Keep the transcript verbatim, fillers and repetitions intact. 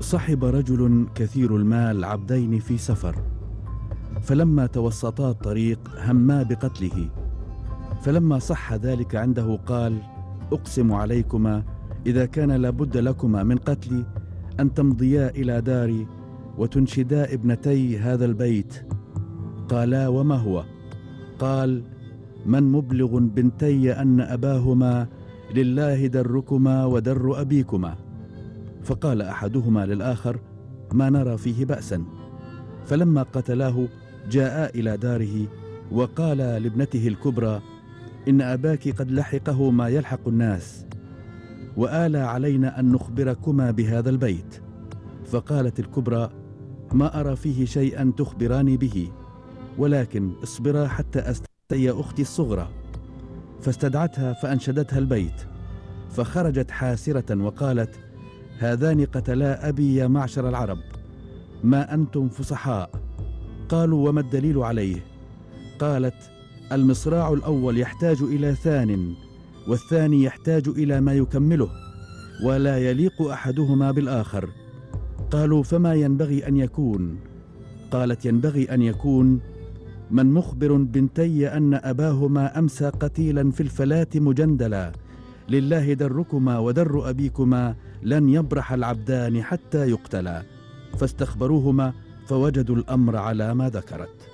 صحب رجل كثير المال عبدين في سفر، فلما توسطا الطريق هما بقتله، فلما صح ذلك عنده قال: أقسم عليكما إذا كان لابد لكما من قتلي أن تمضيا إلى داري وتنشدا ابنتي هذا البيت. قالا: وما هو؟ قال: من مبلغ بنتي أن أباهما لله دركما ودر أبيكما. فقال أحدهما للآخر: ما نرى فيه بأسا. فلما قتلاه جاءا إلى داره وقال لابنته الكبرى: إن أباك قد لحقه ما يلحق الناس، وآلى علينا أن نخبركما بهذا البيت. فقالت الكبرى: ما أرى فيه شيئا تخبراني به، ولكن اصبرا حتى أستدعي أختي الصغرى. فاستدعتها فأنشدتها البيت، فخرجت حاسرة وقالت: هذان قتلا أبي يا معشر العرب، ما أنتم فصحاء. قالوا: وما الدليل عليه؟ قالت: المصراع الأول يحتاج إلى ثان، والثاني يحتاج إلى ما يكمله، ولا يليق أحدهما بالآخر. قالوا: فما ينبغي أن يكون؟ قالت: ينبغي أن يكون: من مخبر بنتي أن أباهما أمسى قتيلا في الفلاة مجندلا، لله دركما ودر أبيكما، لن يبرح العبدان حتى يقتلا. فاستخبروهما فوجدوا الأمر على ما ذكرت.